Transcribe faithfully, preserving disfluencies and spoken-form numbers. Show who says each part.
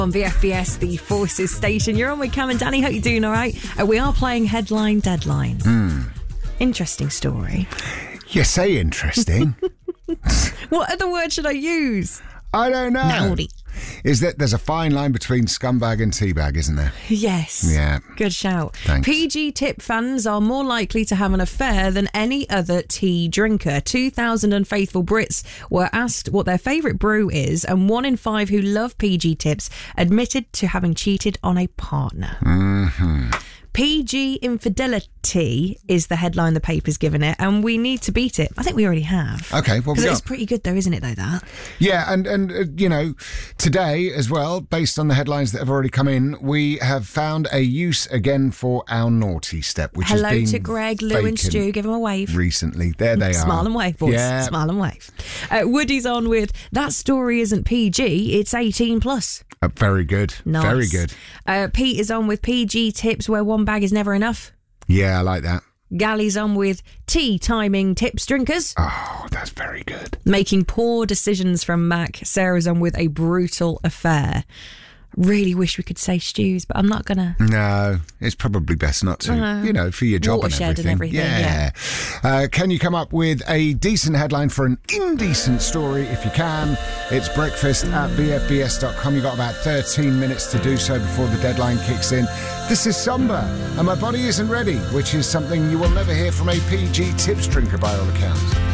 Speaker 1: On V F B S, the Forces station. You're on with Cam and Danny. Hope you're doing all right. Uh, we are playing Headline Deadline.
Speaker 2: Mm.
Speaker 1: Interesting story.
Speaker 2: You say interesting.
Speaker 1: What other word should I use?
Speaker 2: I don't know.
Speaker 1: Naughty.
Speaker 2: Is that there's a fine line between scumbag and teabag, isn't there?
Speaker 1: Yes.
Speaker 2: Yeah.
Speaker 1: Good shout.
Speaker 2: Thanks.
Speaker 1: P G Tip fans are more likely to have an affair than any other tea drinker. two thousand unfaithful Brits were asked what their favourite brew is, and one in five who love P G Tips admitted to having cheated on a partner.
Speaker 2: Mm-hmm.
Speaker 1: P G infidelity is the headline the paper's given it, and we need to beat it. I think we already have.
Speaker 2: Okay, well,
Speaker 1: because
Speaker 2: we
Speaker 1: it's
Speaker 2: got?
Speaker 1: pretty good, though, isn't it? Though that.
Speaker 2: Yeah, and and uh, you know, today as well, based on the headlines that have already come in, we have found a use again for our naughty step, which
Speaker 1: Hello
Speaker 2: has been
Speaker 1: to Greg, Lou, and
Speaker 2: vacant
Speaker 1: Stu. Give them a wave.
Speaker 2: Recently, there they are.
Speaker 1: Smile and wave, boys.
Speaker 2: Yeah.
Speaker 1: Smile and wave. Uh, Woody's on with that story isn't P G, it's eighteen plus.
Speaker 2: Uh, very good.
Speaker 1: Nice.
Speaker 2: Very good.
Speaker 1: Uh, Pete is on with P G tips where one bag is never enough.
Speaker 2: Yeah, I like that.
Speaker 1: Gally's on with tea timing tips drinkers.
Speaker 2: Oh, that's very good.
Speaker 1: Making poor decisions from Mac. Sarah's on with a brutal affair. Really wish we could say Stu's, but I'm not gonna.
Speaker 2: No, it's probably best not to.
Speaker 1: Uh,
Speaker 2: you know, for your job and
Speaker 1: watershed
Speaker 2: everything.
Speaker 1: and everything,
Speaker 2: Yeah. Uh, can you come up with a decent headline for an indecent story? If you can, it's breakfast at b f b s dot com. You've got about thirteen minutes to do so before the deadline kicks in. This is Somber, and My Body Isn't Ready, which is something you will never hear from a P G tips drinker by all accounts.